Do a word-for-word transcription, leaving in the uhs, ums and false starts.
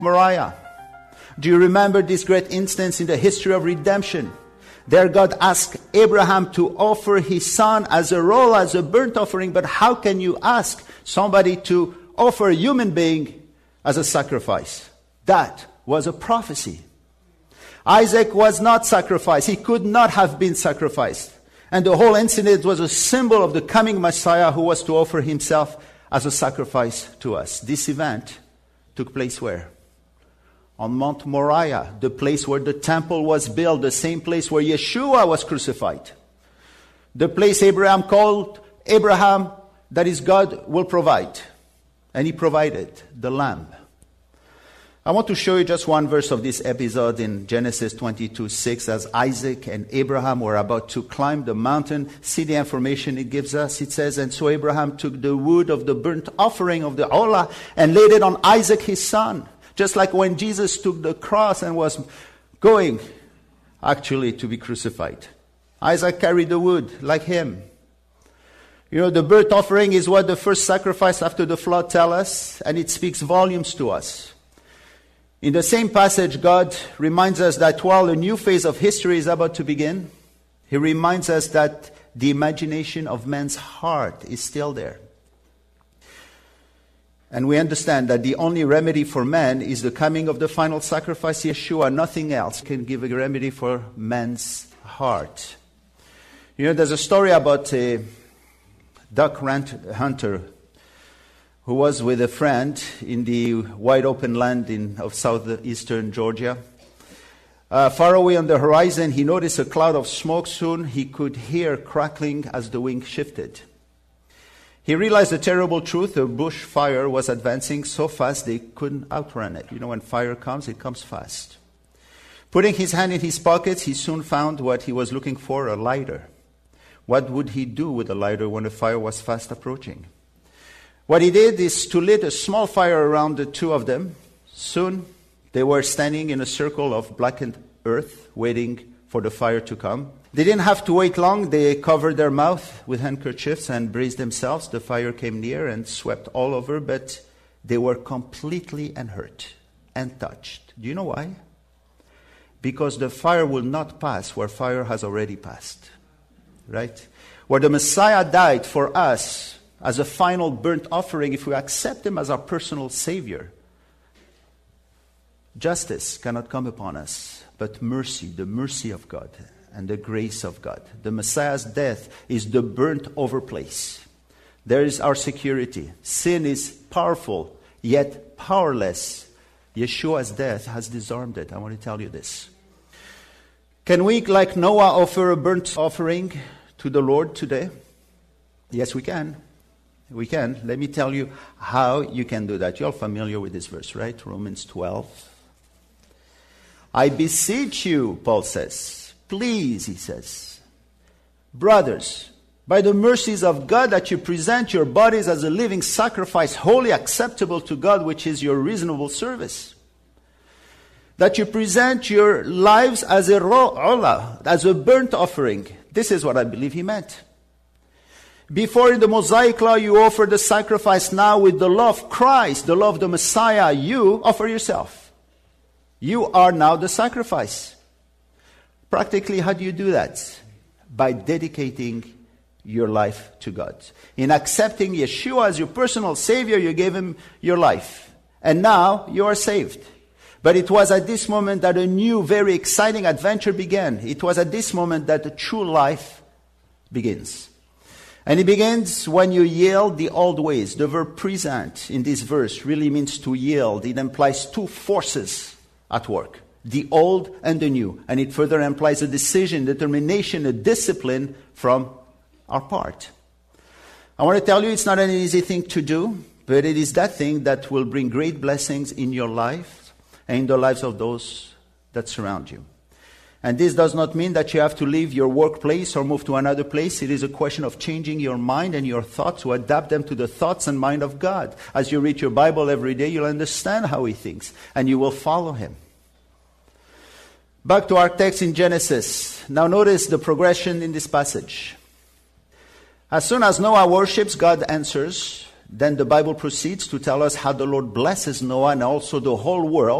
Moriah. Do you remember this great instance in the history of redemption? There God asked Abraham to offer his son as a role, as a burnt offering. But how can you ask somebody to offer a human being as a sacrifice? That was a prophecy. Isaac was not sacrificed. He could not have been sacrificed. And the whole incident was a symbol of the coming Messiah who was to offer himself as a sacrifice to us. This event took place where? On Mount Moriah, the place where the temple was built, the same place where Yeshua was crucified. The place Abraham called Abraham, that is, God will provide. And he provided the lamb. I want to show you just one verse of this episode in Genesis twenty-two six, as Isaac and Abraham were about to climb the mountain. See the information it gives us. It says, and so Abraham took the wood of the burnt offering of the olah and laid it on Isaac his son. Just like when Jesus took the cross and was going actually to be crucified. Isaac carried the wood like him. You know, the burnt offering is what the first sacrifice after the flood tells us, and it speaks volumes to us. In the same passage, God reminds us that while a new phase of history is about to begin, He reminds us that the imagination of man's heart is still there. And we understand that the only remedy for man is the coming of the final sacrifice, Yeshua. Nothing else can give a remedy for man's heart. You know, there's a story about a duck hunter who was with a friend in the wide open land in, of southeastern Georgia. Uh, far away on the horizon, he noticed a cloud of smoke. Soon he could hear crackling as the wind shifted. He realized the terrible truth. The bush fire was advancing so fast they couldn't outrun it. You know, when fire comes, it comes fast. Putting his hand in his pockets, he soon found what he was looking for, a lighter. What would he do with a lighter when the fire was fast approaching? What he did is to lit a small fire around the two of them. Soon, they were standing in a circle of blackened earth, waiting for the fire to come. They didn't have to wait long. They covered their mouth with handkerchiefs and braced themselves. The fire came near and swept all over, but they were completely unhurt, untouched. Do you know why? Because the fire will not pass where fire has already passed. Right? Where the Messiah died for us as a final burnt offering, if we accept Him as our personal Savior, justice cannot come upon us, but mercy, the mercy of God and the grace of God. The Messiah's death is the burnt over place. There is our security. Sin is powerful, yet powerless. Yeshua's death has disarmed it. I want to tell you this. Can we, like Noah, offer a burnt offering to the Lord today? Yes, we can. We can. Let me tell you how you can do that. You're all familiar with this verse, right? Romans twelve. I beseech you, Paul says. Please, he says, brothers, by the mercies of God, that you present your bodies as a living sacrifice, wholly acceptable to God, which is your reasonable service. That you present your lives as a ro'olah, as a burnt offering. This is what I believe he meant. Before in the Mosaic law you offer the sacrifice. Now with the law of Christ, the law of the Messiah, you offer yourself. You are now the sacrifice. Practically, how do you do that? By dedicating your life to God. In accepting Yeshua as your personal Savior, you gave Him your life. And now you are saved. But it was at this moment that a new, very exciting adventure began. It was at this moment that the true life begins. And it begins when you yield the old ways. The verb present in this verse really means to yield. It implies two forces at work. The old and the new. And it further implies a decision, determination, a discipline from our part. I want to tell you it's not an easy thing to do, but it is that thing that will bring great blessings in your life and in the lives of those that surround you. And this does not mean that you have to leave your workplace or move to another place. It is a question of changing your mind and your thoughts to adapt them to the thoughts and mind of God. As you read your Bible every day, you'll understand how He thinks and you will follow Him. Back to our text in Genesis. Now notice the progression in this passage. As soon as Noah worships, God answers. Then the Bible proceeds to tell us how the Lord blesses Noah and also the whole world